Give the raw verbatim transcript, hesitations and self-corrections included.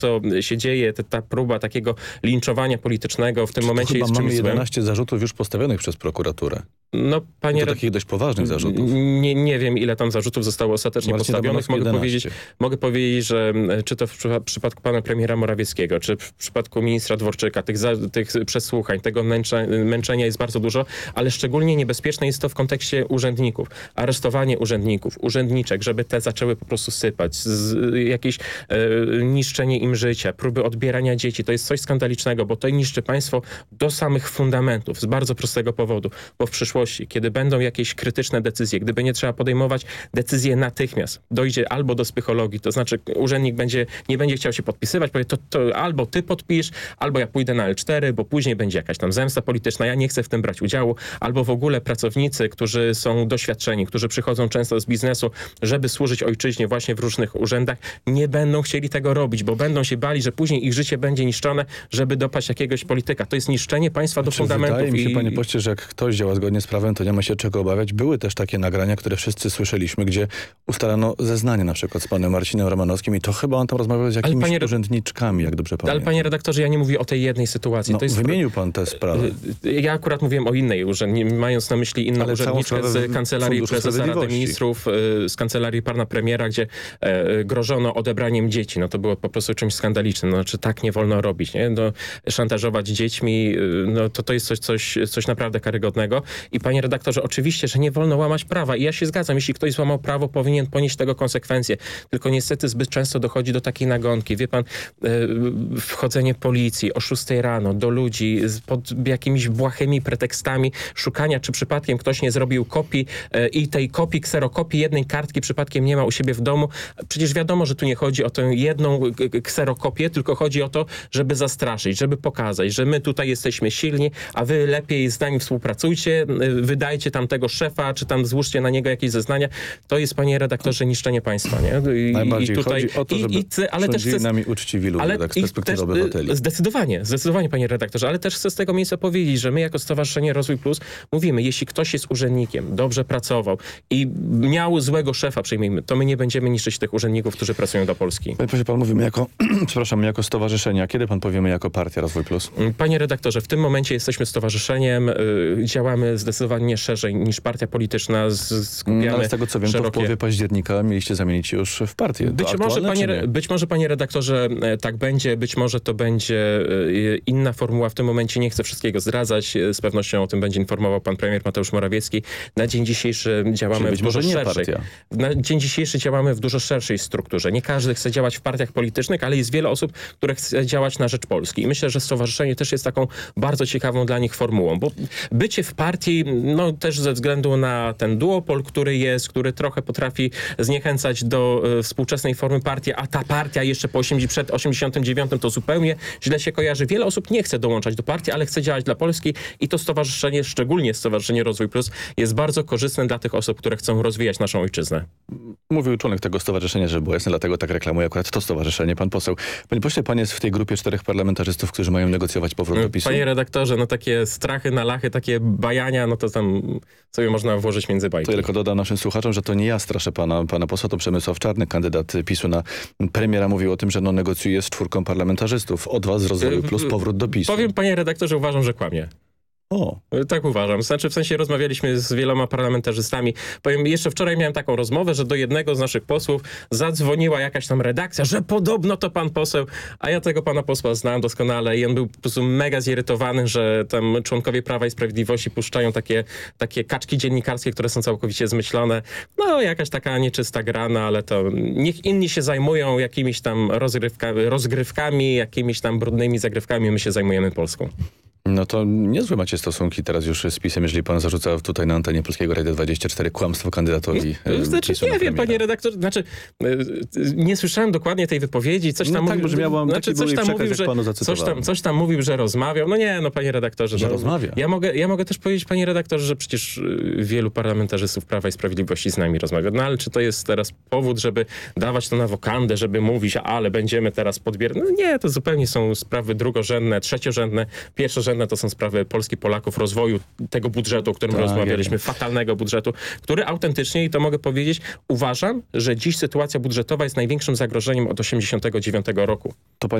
co się dzieje, ta, ta próba takiego linczowania politycznego w tym momencie jest czymś mamy złym. jedenaście zarzutów już postawionych przez prokuraturę. No, panie... To takich dość poważnych zarzutów. Nie, nie wiem, ile tam zarzutów zostało ostatecznie Marcin postawionych. Mogę powiedzieć, mogę powiedzieć, że czy to w przypadku pana premiera Morawieckiego, czy w przypadku ministra Dworczyka, tych, za, tych przesłuchań, tego męcza, męczenia jest bardzo dużo, ale szczególnie niebezpieczne jest to w kontekście urzędników. Aresztowanie urzędników, urzędniczek, żeby te zaczęły po prostu sypać, z, jakieś e, niszczenie im życia, próby odbierania dzieci. To jest coś skandalicznego, bo to niszczy państwo do samych fundamentów, z bardzo prostego powodu, bo w przyszłości kiedy będą jakieś krytyczne decyzje, gdyby nie trzeba podejmować decyzje natychmiast, dojdzie albo do psychologii, to znaczy urzędnik będzie, nie będzie chciał się podpisywać, powie to, to albo ty podpisz, albo ja pójdę na L cztery, bo później będzie jakaś tam zemsta polityczna, ja nie chcę w tym brać udziału, albo w ogóle pracownicy, którzy są doświadczeni, którzy przychodzą często z biznesu, żeby służyć ojczyźnie właśnie w różnych urzędach, nie będą chcieli tego robić, bo będą się bali, że później ich życie będzie niszczone, żeby dopaść jakiegoś polityka. To jest niszczenie państwa do Czy fundamentów. Wydaje mi się, i... panie poście, że jak ktoś działa zgodnie z prawem, to nie ma się czego obawiać. Były też takie nagrania, które wszyscy słyszeliśmy, gdzie ustalano zeznanie na przykład z panem Marcinem Romanowskim i to chyba on tam rozmawiał z jakimiś panie... urzędniczkami, jak dobrze pamiętam. Ale panie redaktorze, ja nie mówię o tej jednej sytuacji. No, to jest... wymienił pan tę sprawę. Ja akurat mówiłem o innej urzędniczce, mając na myśli inną Ale urzędniczkę z Kancelarii Prezesa Rady Ministrów, z Kancelarii pana premiera, gdzie e, grożono odebraniem dzieci. No to było po prostu czymś skandalicznym. No, znaczy tak nie wolno robić, nie? No, szantażować dziećmi, no to to jest coś, coś, coś naprawdę karygodnego. I panie redaktorze, oczywiście, że nie wolno łamać prawa i ja się zgadzam, jeśli ktoś złamał prawo, powinien ponieść tego konsekwencje. Tylko niestety zbyt często dochodzi do takiej nagonki. Wie pan, yy, wchodzenie policji o szóstej rano do ludzi pod jakimiś błahymi pretekstami szukania, czy przypadkiem ktoś nie zrobił kopii yy, i tej kopii, kserokopii jednej kartki przypadkiem nie ma u siebie w domu. Przecież wiadomo, że tu nie chodzi o tę jedną kserokopię, tylko chodzi o to, żeby zastraszyć, żeby pokazać, że my tutaj jesteśmy silni, a wy lepiej z nami współpracujcie, yy, wydajcie tam tego szefa, czy tam złóżcie na niego jakieś zeznania. To jest, panie redaktorze, niszczenie państwa, nie? I, Najbardziej i tutaj, chodzi o to, żeby i, i, ale też chcę, nami uczciwi ludzie, ale tak z perspektywy też, obywateli. Zdecydowanie, zdecydowanie, panie redaktorze, ale też chcę z tego miejsca powiedzieć, że my jako Stowarzyszenie Rozwój Plus mówimy, jeśli ktoś jest urzędnikiem, dobrze pracował i miał złego szefa, przyjmijmy, to my nie będziemy niszczyć tych urzędników, którzy pracują dla Polski. Proszę pan, mówimy jako, przepraszam, jako stowarzyszenie, a kiedy pan powiemy jako partia Rozwój Plus? Panie redaktorze, w tym momencie jesteśmy stowarzyszeniem, yy, działamy zdecydowanie szerzej niż partia polityczna, z, skupiamy no, ale z tego co wiem, szerokie... to w połowie października mieliście zamienić już w partię. Być może, panie, być może, panie redaktorze, tak będzie, być może to będzie inna formuła. W tym momencie nie chcę wszystkiego zdradzać. Z pewnością o tym będzie informował pan premier Mateusz Morawiecki. Na dzień dzisiejszy działamy Czyli być w dużo może nie szerszej. partia. Na dzień dzisiejszy działamy w dużo szerszej strukturze. Nie każdy chce działać w partiach politycznych, ale jest wiele osób, które chce działać na rzecz Polski. I myślę, że stowarzyszenie też jest taką bardzo ciekawą dla nich formułą, bo bycie w partii, no też ze względu na ten duopol, który jest, który trochę potrafi zniechęcać do y, współczesnej formy partii, a ta partia jeszcze po osiemdziesiątym, przed osiemdziesiątym dziewiątym to zupełnie źle się kojarzy. Wiele osób nie chce dołączać do partii, ale chce działać dla Polski i to stowarzyszenie, szczególnie Stowarzyszenie Rozwój Plus, jest bardzo korzystne dla tych osób, które chcą rozwijać naszą ojczyznę. Mówił członek tego stowarzyszenia, że było jasne, dlatego tak reklamuje akurat to stowarzyszenie, pan poseł. Panie pośle, pan jest w tej grupie czterech parlamentarzystów, którzy mają negocjować powrót do PiSu? Panie redaktorze, no takie strachy na lachy, takie bajania, no to tam sobie można włożyć między bajki. To tylko dodam naszym słuchaczom, że to nie ja straszę pana, pana posła, to Przemysław Czarny, kandydat PiSu na premiera, mówił o tym, że no negocjuje z czwórką parlamentarzystów. Od was z Rozwoju Plus powrót do PiSu. Powiem, panie redaktorze, uważam, że kłamie. O. Tak uważam. Znaczy w sensie rozmawialiśmy z wieloma parlamentarzystami. Powiem, jeszcze wczoraj miałem taką rozmowę, że do jednego z naszych posłów zadzwoniła jakaś tam redakcja, że podobno to pan poseł, a ja tego pana posła znam doskonale i on był po prostu mega zirytowany, że tam członkowie Prawa i Sprawiedliwości puszczają takie, takie kaczki dziennikarskie, które są całkowicie zmyślone. No jakaś taka nieczysta gra, no ale to niech inni się zajmują jakimiś tam rozgrywka, rozgrywkami, jakimiś tam brudnymi zagrywkami, my się zajmujemy Polską. No to niezłe macie stosunki teraz już z PiS-em, jeżeli pan zarzuca tutaj na antenie Polskiego Radia dwadzieścia cztery kłamstwo kandydatowi. Znaczy, nie wiem, panie redaktor, znaczy nie słyszałem dokładnie tej wypowiedzi, coś tam no mówił, tak brzmiałam, znaczy, coś tam mówił, że coś tam, coś tam mówił, że rozmawiał. No nie, no panie redaktorze. Że no, rozmawia. Ja mogę, ja mogę też powiedzieć, panie redaktorze, że przecież wielu parlamentarzystów Prawa i Sprawiedliwości z nami rozmawia. No ale czy to jest teraz powód, żeby dawać to na wokandę, żeby mówić, ale będziemy teraz podbierać? No nie, to zupełnie są sprawy drugorzędne, trzeciorzędne, pierwszorzędne. drugorzędne to są sprawy Polski, Polaków, rozwoju tego budżetu, o którym tak, rozmawialiśmy, fatalnego budżetu, który autentycznie, i to mogę powiedzieć, uważam, że dziś sytuacja budżetowa jest największym zagrożeniem od osiemdziesiątego dziewiątego roku. To